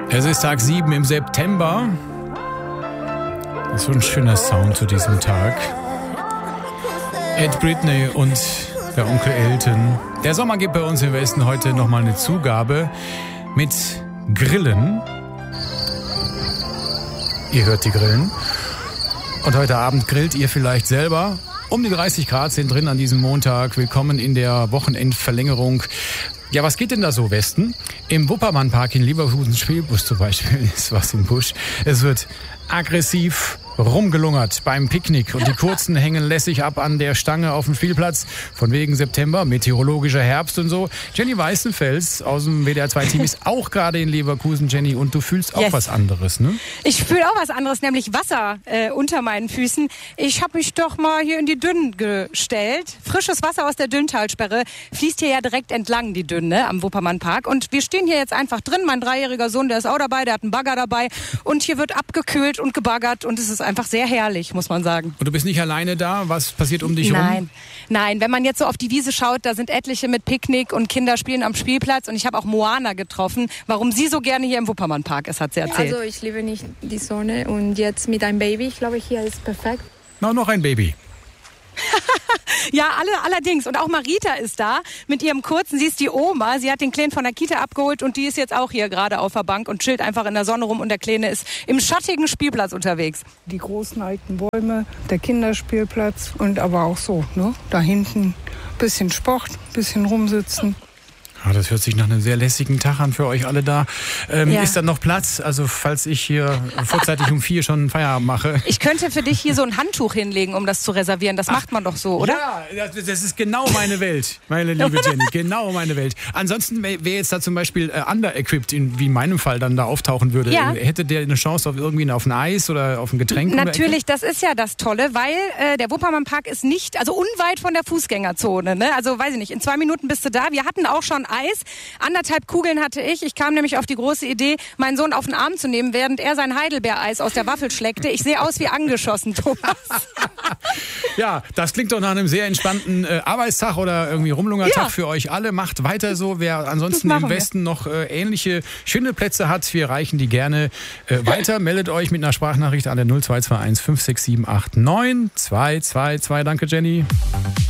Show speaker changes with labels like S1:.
S1: Es ist Tag 7 im September. Das ist so ein schöner Sound zu diesem Tag. Ed Britney und der Onkel Elton. Der Sommer gibt bei uns im Westen heute nochmal eine Zugabe mit Grillen. Ihr hört die Grillen. Und heute Abend grillt ihr vielleicht selber. Um die 30 Grad sind drin an diesem Montag. Willkommen in der Wochenendverlängerung. Ja, was geht denn da so, Westen? Im Wuppermannpark in Leverkusen Spielbus zum Beispiel ist was im Busch. Es wird aggressiv rumgelungert beim Picknick und die Kurzen hängen lässig ab an der Stange auf dem Spielplatz. Von wegen September, meteorologischer Herbst und so. Jenny Weißenfels aus dem WDR2-Team ist auch gerade in Leverkusen, Jenny, und du fühlst auch was anderes, ne?
S2: Ich fühle auch was anderes, nämlich Wasser unter meinen Füßen. Ich habe mich doch mal hier in die Dünnen gestellt. Frisches Wasser aus der Dünntalsperre fließt hier ja direkt entlang, die Dünne am Wuppermannpark. Und wir stehen hier jetzt einfach drin. Mein 3-jähriger Sohn, der ist auch dabei, der hat einen Bagger dabei. Und hier wird abgekühlt und gebaggert und es ist einfach sehr herrlich, muss man sagen.
S1: Und du bist nicht alleine da? Was passiert um dich rum?
S2: Nein, wenn man jetzt so auf die Wiese schaut, da sind etliche mit Picknick und Kinder spielen am Spielplatz und ich habe auch Moana getroffen. Warum sie so gerne hier im Wuppermannpark ist, hat sie erzählt.
S3: Also ich liebe nicht die Sonne und jetzt mit einem Baby, ich glaube, hier ist perfekt.
S1: Noch ein Baby.
S2: Ja, allerdings. Und auch Marita ist da mit ihrem Kurzen. Sie ist die Oma. Sie hat den Kleinen von der Kita abgeholt und die ist jetzt auch hier gerade auf der Bank und chillt einfach in der Sonne rum. Und der Kleine ist im schattigen Spielplatz unterwegs.
S4: Die großen alten Bäume, der Kinderspielplatz und aber auch so, ne? Da hinten ein bisschen Sport, ein bisschen rumsitzen.
S1: Ja, das hört sich nach einem sehr lässigen Tag an für euch alle da.
S2: Ja.
S1: Ist da noch Platz? Also falls ich hier vorzeitig um 4 schon Feierabend mache.
S2: Ich könnte für dich hier so ein Handtuch hinlegen, um das zu reservieren. Das macht man doch so, oder?
S1: Ja, das ist genau meine Welt, meine liebe Jenny. Genau meine Welt. Ansonsten, wer jetzt da zum Beispiel under-equipped, wie in meinem Fall dann da auftauchen würde, hätte der eine Chance auf irgendwie auf ein Eis oder auf ein Getränk?
S2: Natürlich, das ist ja das Tolle, weil der Wuppermannpark ist nicht, also unweit von der Fußgängerzone. Ne? Also weiß ich nicht, in 2 Minuten bist du da. Wir hatten auch schon Eis. 1,5 Kugeln hatte ich. Ich kam nämlich auf die große Idee, meinen Sohn auf den Arm zu nehmen, während er sein Heidelbeereis aus der Waffel schleckte. Ich sehe aus wie angeschossen, Thomas.
S1: Ja, das klingt doch nach einem sehr entspannten Arbeitstag oder irgendwie Rumlungertag für euch alle. Macht weiter so. Wer ansonsten im Westen noch ähnliche schöne Plätze hat, wir reichen die gerne weiter. Meldet euch mit einer Sprachnachricht an der 0221 56789 222. Danke, Jenny.